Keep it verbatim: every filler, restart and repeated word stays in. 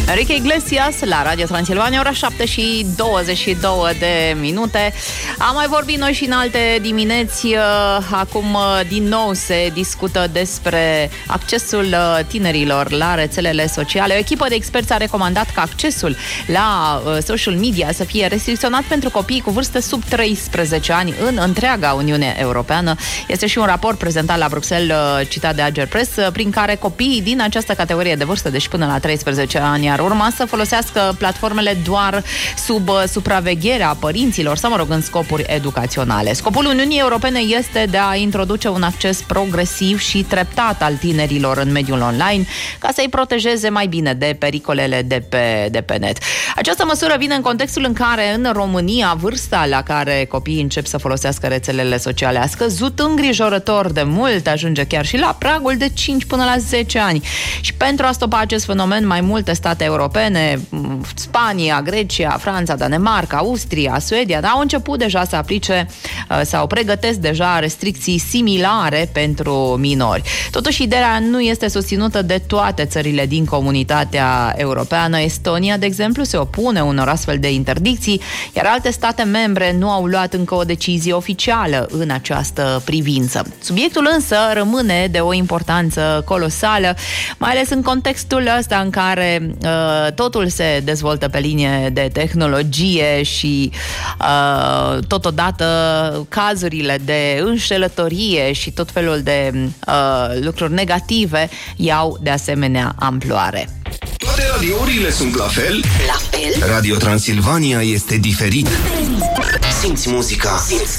Enrique Iglesias la Radio Transilvania, ora șapte și douăzeci și două de minute. Am mai vorbit noi și în alte dimineți. Acum din nou se discută despre accesul tinerilor la rețelele sociale. O echipă de experți a recomandat ca accesul la social media să fie restricționat pentru copiii cu vârstă sub treisprezece ani în întreaga Uniune Europeană. Este și un raport prezentat la Bruxelles, citat de Ager Press, prin care copiii din această categorie de vârstă, deci până la treisprezece ani, ar urma să folosească platformele doar sub supravegherea părinților sau, mă rog, în scopuri educaționale. Scopul Uniunii Europene este de a introduce un acces progresiv și treptat al tinerilor în mediul online, ca să-i protejeze mai bine de pericolele de pe, de pe net. Această măsură vine în contextul în care în România vârsta la care copiii încep să folosească rețelele sociale a scăzut îngrijorător de mult, ajunge chiar și la pragul de cinci până la zece ani. Și pentru a stopa acest fenomen, mai multe state europene, Spania, Grecia, Franța, Danemarca, Austria, Suedia, au început deja să aplice sau pregătesc deja restricții similare pentru minori. Totuși, ideea nu este susținută de toate țările din comunitatea europeană. Estonia, de exemplu, se opune unor astfel de interdicții, iar alte state membre nu au luat încă o decizie oficială în această privință. Subiectul însă rămâne de o importanță colosală, mai ales în contextul ăsta în care uh, totul se dezvoltă pe linie de tehnologie și uh, totodată cazurile de înșelătorie și tot felul de uh, lucruri negative iau de asemenea amploare. Toate radiourile sunt la fel? La fel? Radio Transilvania este diferit. Simți muzica. Simți